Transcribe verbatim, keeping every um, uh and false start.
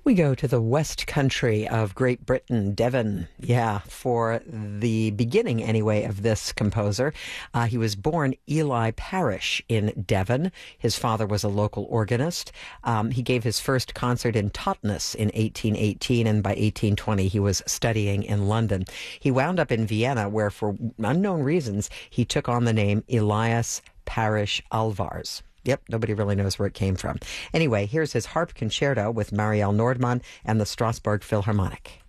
We go to the West Country of Great Britain, Devon. Yeah, for the beginning, anyway, of this composer. Uh, he was born Eli Parish in Devon. His father was a local organist. Um, he gave his first concert in Totnes in eighteen eighteen, and by eighteen twenty he was studying in London. He wound up in Vienna, where, for unknown reasons, he took on the name Elias Parish Alvars. Yep, nobody really knows where it came from. Anyway, here's his harp concerto with Marielle Nordmann and the Strasbourg Philharmonic.